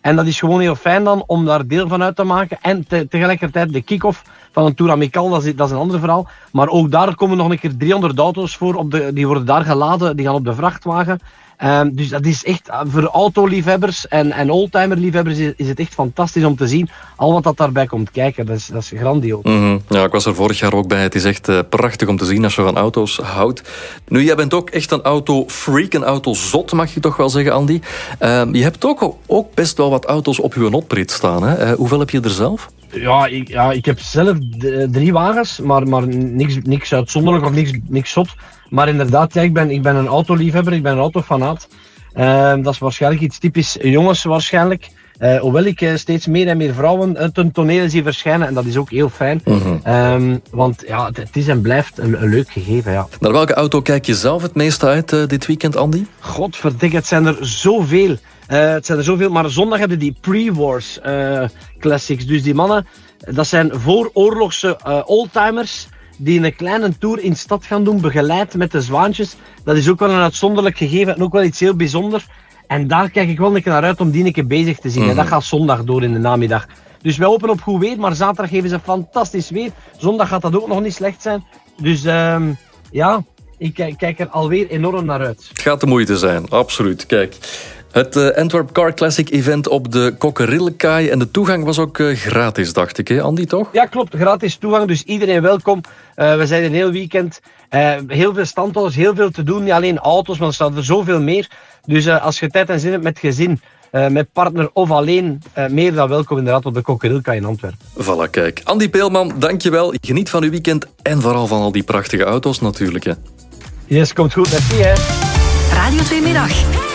En dat is gewoon heel fijn dan om daar deel van uit te maken. En tegelijkertijd de kick-off van een Tour Amical, dat is een ander verhaal. Maar ook daar komen nog een keer 300 auto's voor. Die worden daar geladen, die gaan op de vrachtwagen. Dus dat is echt voor autoliefhebbers en oldtimerliefhebbers is het echt fantastisch om te zien. Al wat dat daarbij komt kijken, dat is grandioos. Mm-hmm. Ja, ik was er vorig jaar ook bij. Het is echt prachtig om te zien als je van auto's houdt. Nu, jij bent ook echt een autofreak, een autozot, mag je toch wel zeggen, Andy. Je hebt ook best wel wat auto's op je oprit staan. Hè? Hoeveel heb je er zelf? Ja, ik heb zelf 3 wagens, maar niks uitzonderlijk of niks zot. Maar inderdaad, ja, ik ben een autoliefhebber, ik ben een autofanaat. Dat is waarschijnlijk iets typisch jongens waarschijnlijk. Hoewel ik steeds meer en meer vrouwen ten tonele zie verschijnen. En dat is ook heel fijn. Mm-hmm. Want ja, het is en blijft een leuk gegeven. Ja. Naar welke auto kijk je zelf het meeste uit dit weekend, Andy? Godverdikke, het zijn er zoveel. Maar zondag hebben die pre-wars classics. Dus die mannen, dat zijn vooroorlogse oldtimers die een kleine tour in de stad gaan doen, begeleid met de zwaantjes. Dat is ook wel een uitzonderlijk gegeven en ook wel iets heel bijzonders. En daar kijk ik wel een keer naar uit om die een keer bezig te zien. Mm-hmm. En dat gaat zondag door in de namiddag. Dus wij hopen op goed weer, maar zaterdag geven ze fantastisch weer. Zondag gaat dat ook nog niet slecht zijn. Dus ja, ik kijk er alweer enorm naar uit. Het gaat de moeite zijn, absoluut. Kijk, het Antwerp Car Classic event op de Kokkerillekaai. En de toegang was ook gratis, dacht ik, hè Andy, toch? Ja, klopt. Gratis toegang, dus iedereen welkom. We zijn een heel weekend. Heel veel standhouders, heel veel te doen. Niet alleen auto's, maar er staat er zoveel meer. Dus als je tijd en zin hebt met gezin, met partner of alleen, meer dan welkom inderdaad op de Kokkerillekaai in Antwerpen. Voilà, kijk. Andy Peelman, dankjewel. Geniet van uw weekend en vooral van al die prachtige auto's natuurlijk. Hè. Yes, komt goed. Merci, hè. Radio 2 Middag.